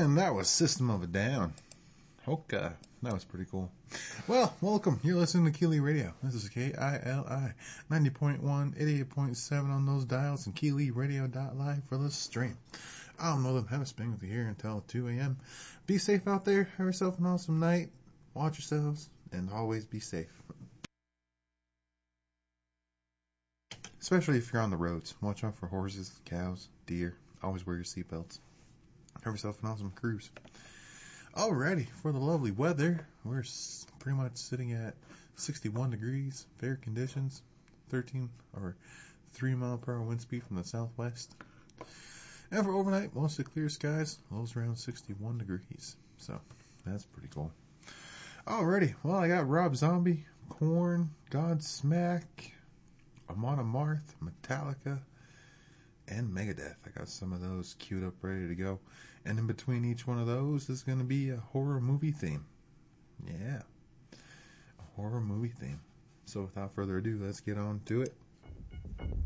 And that was System of a Down. Okay, that was pretty cool. Well, welcome. You're listening to Keeley Radio. This is KILI 90.1, 88.7 on those dials, and KeelyRadio.live for the stream. I'm Northern Hemisphere with you here until 2 a.m. Be safe out there. Have yourself an awesome night. Watch yourselves, and always be safe. Especially if you're on the roads. Watch out for horses, cows, deer. Always wear your seatbelts. Have yourself an awesome cruise. Alrighty, for the lovely weather, we're pretty much sitting at 61 degrees, fair conditions, 13 or 3 mile per hour wind speed from the southwest. And for overnight, mostly clear skies, lows around 61 degrees. So, that's pretty cool. Alrighty, well, I got Rob Zombie, Korn, Godsmack, Amon Amarth, Metallica, and Megadeth. I got some of those queued up ready to go. And in between each one of those is going to be a horror movie theme. Yeah, a horror movie theme. So without further ado, let's get on to it.